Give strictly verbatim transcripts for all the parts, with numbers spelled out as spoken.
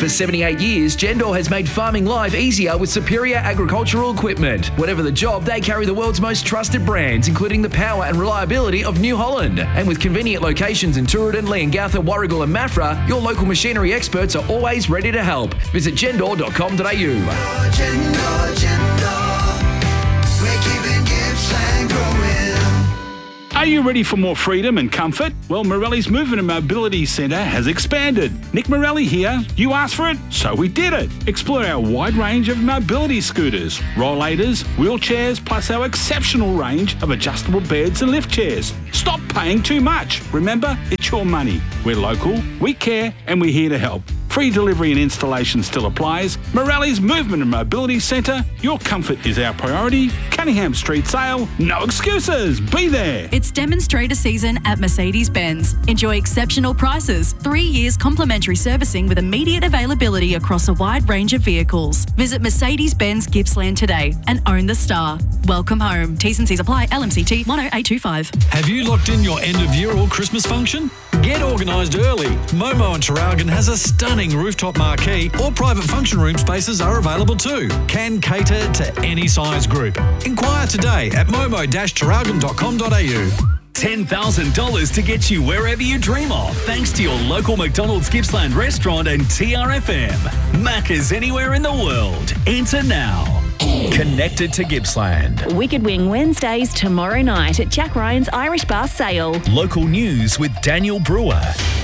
For seventy-eight years, Gendor has made farming life easier with superior agricultural equipment. Whatever the job, they carry the world's most trusted brands, including the power and reliability of New Holland. And with convenient locations in Tooradin, Leongatha, Warragul and Maffra, your local machinery experts are always ready to help. Visit gendor dot com dot a u. Gendor, Gendor, we're keeping Gippsland growing. Are you ready for more freedom and comfort? Well, Morelli's Movement and Mobility Centre has expanded. Nick Morelli here. You asked for it, so we did it. Explore our wide range of mobility scooters, rollators, wheelchairs, plus our exceptional range of adjustable beds and lift chairs. Stop paying too much. Remember, it's your money. We're local, we care, and we're here to help. Free delivery and installation still applies. Morelli's Movement and Mobility Centre. Your comfort is our priority. Cunningham Street sale. No excuses. Be there. It's demonstrator season at Mercedes-Benz. Enjoy exceptional prices, three years complimentary servicing with immediate availability across a wide range of vehicles. Visit Mercedes-Benz Gippsland today and own the star. Welcome home. T's and C's apply. L M C T one oh eight two five. Have you locked in your end of year or Christmas function? Get organised early. Momo and Traralgon has a stunning rooftop marquee, or private function room spaces are available too. Can cater to any size group. Inquire today at momo dash traralgon dot com dot a u. ten thousand dollars to get you wherever you dream of, thanks to your local McDonald's Gippsland restaurant and T R F M. Macca's anywhere in the world. Enter now. Connected to Gippsland. Wicked Wing Wednesdays tomorrow night at Jack Ryan's Irish Bar Sale. Local news with Daniel Brewer.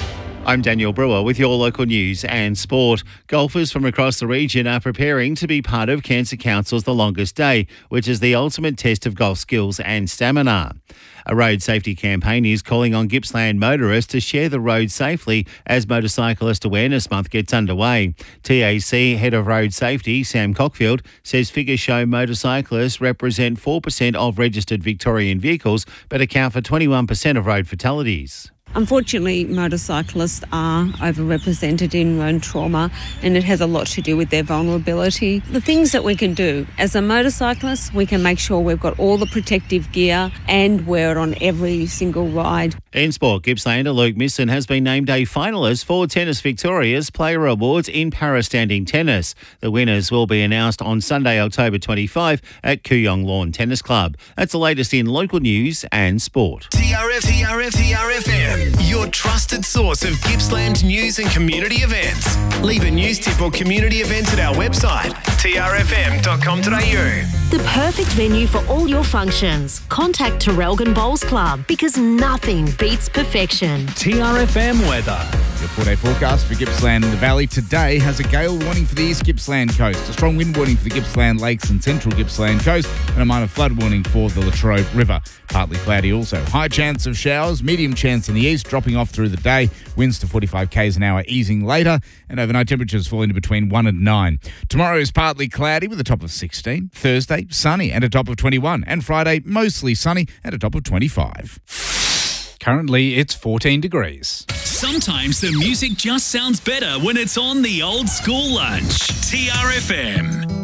I'm Daniel Brewer with your local news and sport. Golfers from across the region are preparing to be part of Cancer Council's The Longest Day, which is the ultimate test of golf skills and stamina. A road safety campaign is calling on Gippsland motorists to share the road safely as Motorcyclist Awareness Month gets underway. T A C Head of Road Safety, Sam Cockfield, says figures show motorcyclists represent four percent of registered Victorian vehicles but account for twenty-one percent of road fatalities. Unfortunately, motorcyclists are overrepresented in road trauma, and it has a lot to do with their vulnerability. The things that we can do as a motorcyclist, we can make sure we've got all the protective gear and wear it on every single ride. In sport, Gippslander Luke Misson has been named a finalist for Tennis Victoria's Player Awards in para-standing tennis. The winners will be announced on Sunday, October twenty-fifth at Kooyong Lawn Tennis Club. That's the latest in local news and sport. T R F, T R F, T R F M, your trusted source of Gippsland news and community events. Leave a news tip or community event at our website, t r f m dot com dot a u. The perfect venue for all your functions. Contact Traralgon Bowls Club because nothing beats perfection. T R F M weather. Your four-day forecast for Gippsland and the Valley today has a gale warning for the East Gippsland coast, a strong wind warning for the Gippsland Lakes and Central Gippsland coast, and a minor flood warning for the Latrobe River. Partly cloudy also. High chance of showers, medium chance in the east, dropping off through the day. Winds to forty-five kays an hour, easing later, and overnight temperatures falling to between one and nine. Tomorrow is partly cloudy with a top of sixteen. Thursday, sunny and a top of twenty-one. And Friday, mostly sunny and a top of twenty-five. Currently, it's fourteen degrees. Sometimes the music just sounds better when it's on the old school lunch. T R F M.